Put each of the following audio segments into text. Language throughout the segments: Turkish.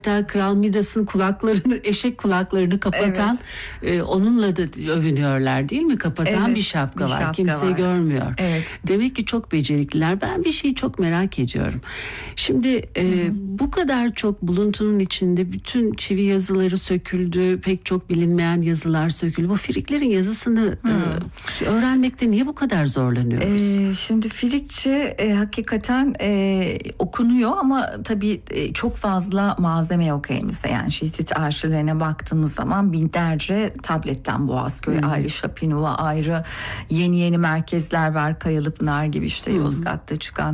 Hatta Kral Midas'ın kulaklarını, eşek kulaklarını kapatan, onunla da övünüyorlar değil mi? Kapatan bir şapka var. Kimse görmüyor. Evet. Demek ki çok becerikliler. Ben bir şeyi çok merak ediyorum. Şimdi bu kadar çok buluntunun içinde bütün çivi yazıları söküldü. Pek çok bilinmeyen yazılar söküldü. Bu Friklerin yazısını öğrenmekte niye bu kadar zorlanıyoruz? Şimdi Frikçe hakikaten okunuyor ama tabii çok fazla malzeme yok elimizde. Yani Hitit arşivlerine baktığımız zaman binlerce tabletten Boğazköy ayrı, Şapinova ayrı, yeni merkezler var. Kayalıpınar gibi işte Yozgat'ta çıkan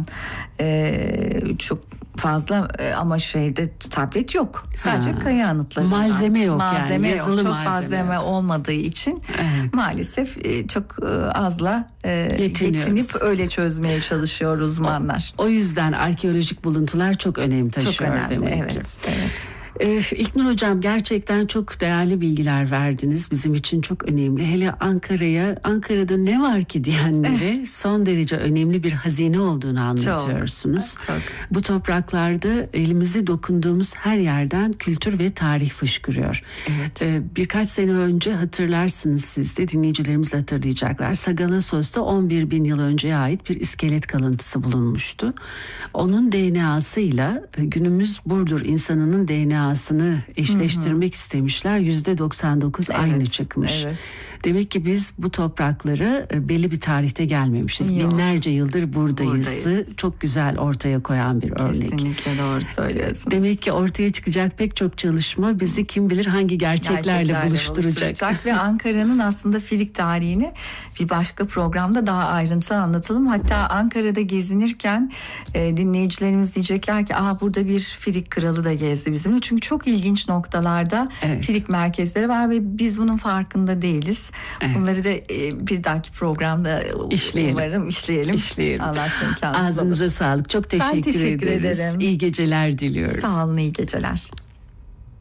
çok fazla ama tablet yok. Sadece kaya anıtları malzeme var. Yok malzeme yani. yok. Çok malzeme olmadığı için maalesef çok azla yetinip öyle çözmeye çalışıyor uzmanlar. O yüzden arkeolojik buluntular çok önem taşıyor. Çok önemli, demek ki. Evet. İlknur Hocam, gerçekten çok değerli bilgiler verdiniz. Bizim için çok önemli. Hele Ankara'da ne var ki diyenlere son derece önemli bir hazine olduğunu anlatıyorsunuz. Çok. Bu topraklarda elimizi dokunduğumuz her yerden kültür ve tarih fışkırıyor. Evet. Birkaç sene önce hatırlarsınız, siz de dinleyicilerimiz de hatırlayacaklar. Sagalassos'ta 11 bin yıl önceye ait bir iskelet kalıntısı bulunmuştu. Onun DNA'sıyla günümüz Burdur insanının DNA'sını eşleştirmek istemişler. %99 aynı çıkmış. Evet. Demek ki biz bu topraklara belli bir tarihte gelmemişiz. Yok. Binlerce yıldır buradayız. Çok güzel ortaya koyan bir örnek. Kesinlikle doğru söylüyorsunuz. Demek ki ortaya çıkacak pek çok çalışma bizi kim bilir hangi gerçeklerle buluşturacak. Ve Ankara'nın aslında Frig tarihini bir başka programda daha ayrıntılı anlatalım. Hatta Ankara'da gezinirken dinleyicilerimiz diyecekler ki burada bir Frig kralı da gezdi bizimle. Çünkü çok ilginç noktalarda Frig merkezleri var ve biz bunun farkında değiliz. Bunları da bir dahaki programda umarım işleyelim. Allah imkanınız olur. Ağzınıza sağlık. Çok teşekkür ederiz. ederim. İyi geceler diliyoruz. Sağ olun, iyi geceler.